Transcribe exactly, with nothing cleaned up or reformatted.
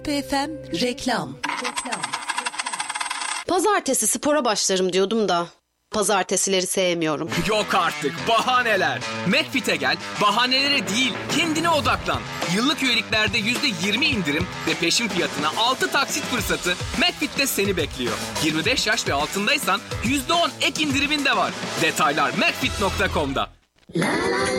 Pop F M reklam. Pazartesi spora başlarım diyordum da pazartesileri sevmiyorum. Yok artık bahaneler. McFit'e gel, bahanelere değil kendine odaklan. Yıllık üyeliklerde yüzde yirmi indirim ve peşin fiyatına altı taksit fırsatı McFit'te seni bekliyor. yirmi beş yaş ve altındaysan yüzde on ek indirimin de var. Detaylar macfit nokta com'da.